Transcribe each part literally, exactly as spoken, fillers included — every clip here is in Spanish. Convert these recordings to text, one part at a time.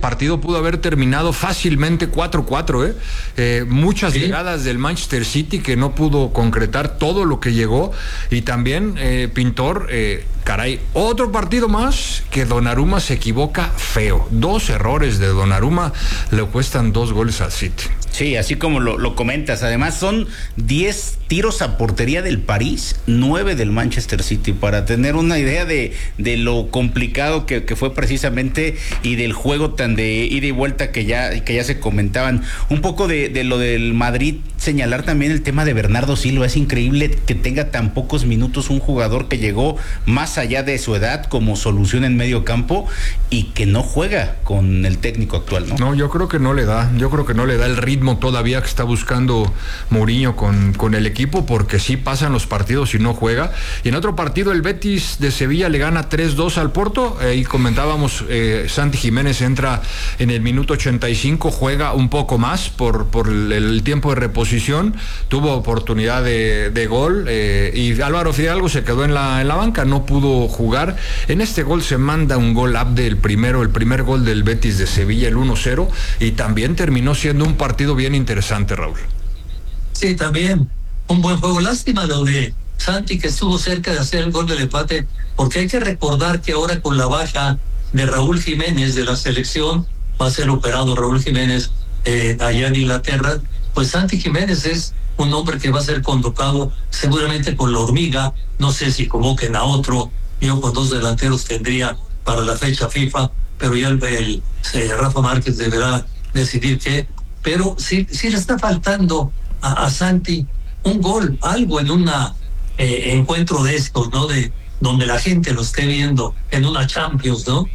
partido pudo haber terminado fácilmente cuatro cuatro, ¿eh? Eh, muchas ¿Sí? llegadas del Manchester City que no pudo concretar todo lo que llegó, y también eh, Pintor, eh, caray, otro partido más que Donnarumma se equivoca feo. Dos errores de Donnarumma le cuestan dos goles al City. Sí, así como lo, lo comentas. Además son diez tiros a portería del París, nueve del Manchester City, para tener una idea de, de lo complicado que, que fue precisamente, y del juego tan de ida y vuelta que ya, que ya se comentaban. Un poco de, de lo del Madrid, señalar también el tema de Bernardo Silva. Es increíble que tenga tan pocos minutos un jugador que llegó más allá de su edad como solución en medio campo y que no juega con el técnico actual, ¿no? No, yo creo que no le da, yo creo que no le da el ritmo todavía que está buscando Mourinho con, con el equipo, porque sí pasan los partidos y no juega. Y en otro partido el Betis de Sevilla le gana tres dos al Porto, ahí comentábamos, eh, Santi Jiménez entra en el minuto ochenta y cinco, juega un poco más por, por el, el tiempo de reposición, tuvo oportunidad de, de gol, eh, y Álvaro Fidalgo se quedó en la, en la banca, no pudo jugar. En este gol se manda un gol up del primero, el primer gol del Betis de Sevilla, el uno cero, y también terminó siendo un partido bien interesante, Raúl. Sí, también un buen juego. Lástima lo de Santi, que estuvo cerca de hacer el gol del empate, porque hay que recordar que ahora con la baja de Raúl Jiménez de la selección, va a ser operado Raúl Jiménez eh, allá en Inglaterra, pues Santi Jiménez es un hombre que va a ser convocado seguramente con la Hormiga. No sé si convoquen a otro, yo con dos delanteros tendría para la fecha FIFA, pero ya el, el, el Rafa Márquez deberá decidir qué. Pero sí, sí le está faltando a, a Santi un gol, algo en un eh, encuentro de estos, ¿no? De donde la gente lo esté viendo en una Champions, ¿no?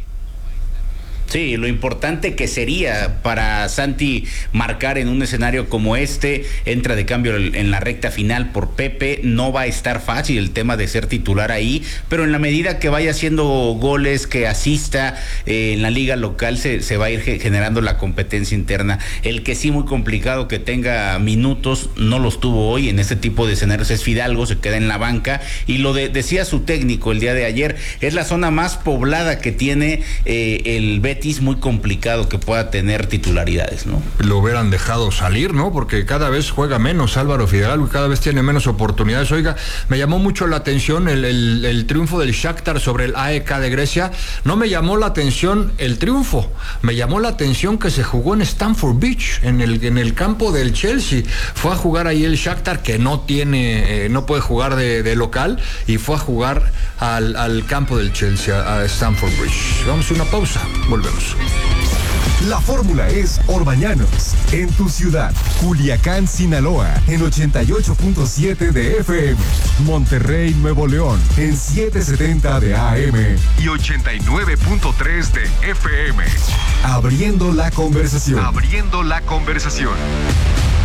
Sí, lo importante que sería para Santi marcar en un escenario como este. Entra de cambio en la recta final por Pepe, no va a estar fácil el tema de ser titular ahí, pero en la medida que vaya haciendo goles, que asista eh, en la liga local, se, se va a ir generando la competencia interna. El que sí muy complicado que tenga minutos, no los tuvo hoy en este tipo de escenarios, es Fidalgo, se queda en la banca, y lo de, decía su técnico el día de ayer, es la zona más poblada que tiene eh, el Betis, muy complicado que pueda tener titularidades, ¿no? Lo hubieran dejado salir, ¿no? Porque cada vez juega menos Álvaro Fidalgo y cada vez tiene menos oportunidades. Oiga, me llamó mucho la atención el, el, el triunfo del Shakhtar sobre el A E K de Grecia. No me llamó la atención el triunfo, me llamó la atención que se jugó en Stamford Bridge, en el, en el campo del Chelsea. Fue a jugar ahí el Shakhtar, que no tiene, eh, no puede jugar de, de local, y fue a jugar al, al campo del Chelsea, a, a Stamford Bridge. Vamos a una pausa, volvemos. La fórmula es Orbañanos, en tu ciudad. Culiacán, Sinaloa, en ochenta y ocho punto siete de F M. Monterrey, Nuevo León, en setecientos setenta de A M y ochenta y nueve punto tres de F M. Abriendo la conversación. Abriendo la conversación.